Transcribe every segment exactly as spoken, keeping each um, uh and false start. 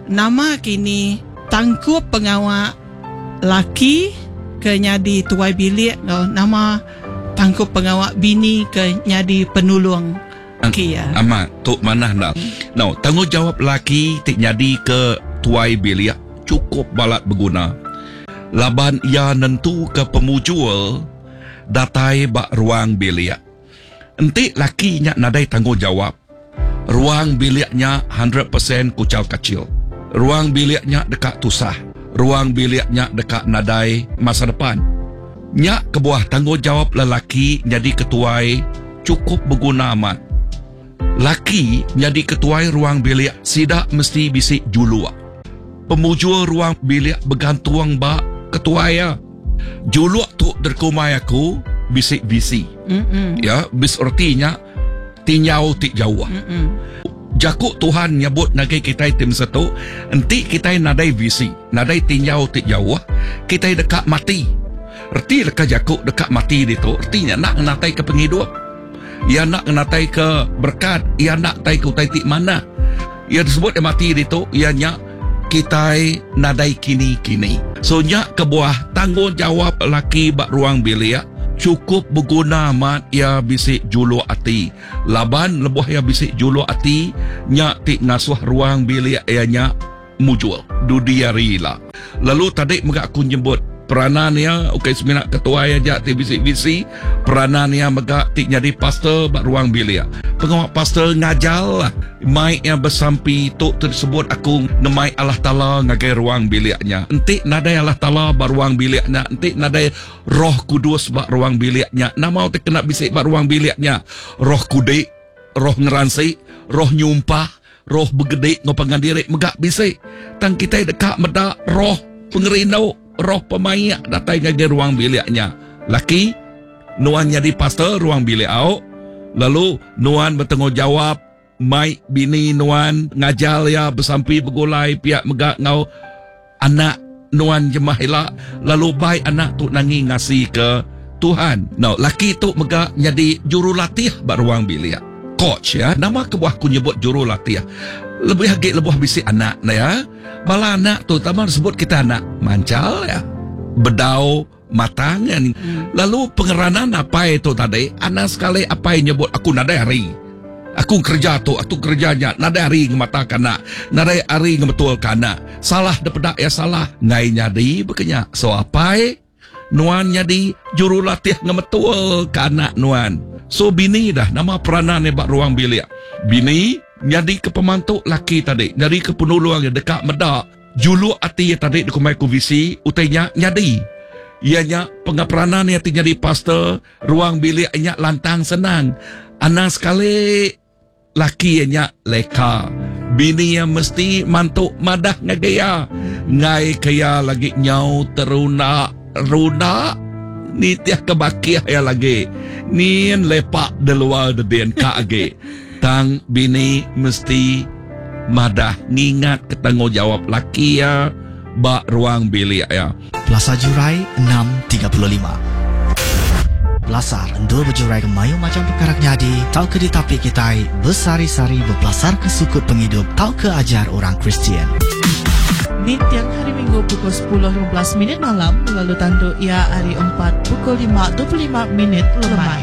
nama kini tangkup pengawal laki ke nyadi tuai bilik, no, nama tangkup pengawal bini ke nyadi penulung. Okay, ya. Amat tok mana nak. No, tanggungjawab laki tik nyadi ke tuai bilik cukup balat berguna. Laban ia nentu ke pemujul datai bak ruang bilik. Entik laki nya nadai tanggungjawab. Ruang biliknya one hundred percent kucal kecil. Ruang biliknya dekat tusah. Ruang biliknya dekat nadai masa depan. Nyak kebuah tanggungjawab lelaki jadi ketuai cukup berguna amat. Laki jadi ketuai ruang bilik sidak mesti bisik julua. Pemujul ruang bilik bergantung bak ketuai ya. Julua tu derkumai aku bisik visi. Mm-mm. Ya, bis artinya tinyau tik jauh. Mm-mm. Jakuk Tuhan nyebut nagai kita tim satu, enti kita nadai visi, nadai tinyau tik jauh, kita dekat mati. Erti dekat jakuk dekat mati itu, artinya nak natai ke penghidup. Ia nak natai ke berkat, ia nak tai ke utai tik mana. Ia disebut mati itu, ianya kita nadai kini-kini. So nyak kebuah tanggungjawab laki bak ruang bilik cukup berguna amat ia bisik julu ati. Laban lebuh ia bisik julu ati nyak tik ngasuh ruang bilik ianya mujul dudiari lah. Lalu tadi megak aku nyebut peranan ia okey seminak ketua aja tik bisik visi peranan ia megak tik jadi pastor bak ruang bilik. Pengawal pastor ngajal lah mai yang bersampi tok tersebut aku nemai Allah Taala ngagai ruang biliknya. Entik nadai Allah Taala bak ruang biliknya, entik nadai Roh Kudus bak ruang biliknya. Nama tu kena bisik bak ruang biliknya. Roh kudik, roh ngeransi, roh nyumpah, roh begede ngopangan diri megak bisik. Tang kita dekat medak roh pengerindau, roh pemayak datai ngagai ruang biliknya. Laki nuan jadi pastor ruang bilik au. Lalu nuan bertanggungjawab mai bini nuan ngajal ya bersampi bergulai pihak megak ngau anak nuan jemah elak. Lalu baik anak tu nangi ngasih ke Tuhan. No, laki tu megak jadi jurulatih bak ruang bilik. Coach ya, nama kebuah ku nyebut jurulatih. Lebih hagik lebuh bisik anak na ya. Bala anak tu taman sebut kita anak mancal ya. Bedau matangan. Hmm. Lalu pengeranan apa itu tadi? Anak sekali apa yang nyebut aku nadai hari. Aku kerja tu, aku kerjanya nadai hari ngematakan nak. Nadai hari ngebetul kana. Salah dapat ya salah. Ngai nyadi bekenya. So apa nuan nyadi jurulatih ngebetul kana nuan. So bini dah nama peranan bak ruang bilik. Bini nyadi ke pemantuk laki tadi. Nyadi ke penulung yang dekat medak. Julu ati tadi dikumai ku visi utainya nyadi. Ianya pengaperanan yang jadi pastor ruang bilik ianya lantang senang. Anak sekali laki ianya leka. Bini yang mesti mantuk madah ngagaya. Ngai kaya lagi nyau teruna runa. Ni tiah kebakiah ya lagi. Ni lepak de luar de den ka age. Tang bini mesti madah ngingat ketanggungjawab laki ya bak ruang bilik ya. Plaza Jurai enam tiga puluh lima. Belasar endul berjurai ke mayu macam perkarak nyadi. Tau ke ditapi kitai bersari-sari berbelasar ke sukut penghidup. Tau ke ajar orang Kristian. Ni tiang hari Minggu pukul sepuluh lima belas minit malam. Lalu tandu ia hari empat pukul lima dua puluh lima minit lemai.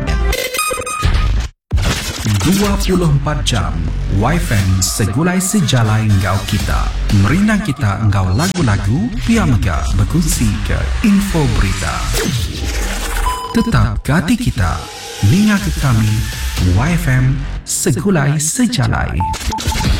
dua puluh empat jam Y F M segulai sejalai engkau kita. Merindang kita engkau lagu-lagu Pia Mega berkongsi ke info berita. Tetap gati kita Ninga ke kami Y F M segulai sejalai.